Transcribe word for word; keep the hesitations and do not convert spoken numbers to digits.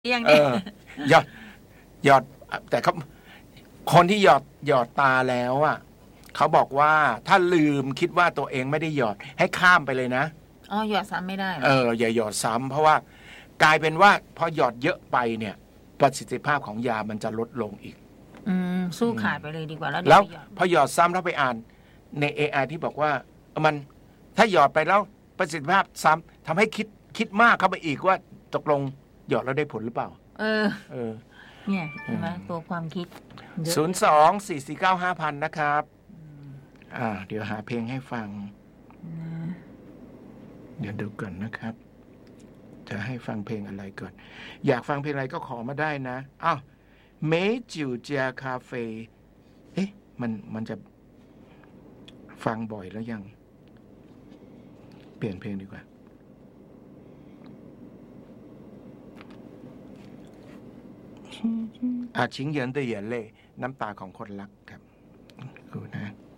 อย่างเอนี้อหยอดหยอดแต่เขาคนที่หยอดหยอดตาแล้วอ่ะเขาบอกว่าถ้าลืมคิดว่าตัวเองไม่ได้หยอดให้ข้ามไปเลยนะอ๋อหยอดซ้ำไม่ได้เหรอเอออย่าหยอดซ้ำเพราะว่ากลายเป็นว่าพอหยอดเยอะไปเนี่ยประสิทธิภาพของยามันจะลดลงอีกอืมสู้ขาดไปเลยดีกว่าแล้วเดี๋ยแล้ว วไปหยอดพอหยอดซ้ำแล้วไปอ่านใน เอ ไอ ที่บอกว่ามันถ้าหยอดไปแล้วประสิทธิภาพซ้ำทำให้คิดคิดมากเข้าไปอีกว่าตกลงหยอดแล้วได้ผลหรือเปล่าเออเออเนี่ยใช่ไหมตัวความคิดเยอะศูนย์สองสี่สี่เก้าห้าพันนะครับอ่า เดี๋ยวหาเพลงให้ฟังนะเดี๋ยวดูก่อนนะครับ จะให้ฟังเพลงอะไรก่อน อยากฟังเพลงอะไรก็ขอมาได้นะอ้าวเมจิวเจียคาเฟ่เอ๊ะมันมันจะฟังบ่อยแล้วยัง เปลี่ยนเพลงดีกว่าอาชิงเหยิน的眼泪น้ำตาของคนรักครับดูนะ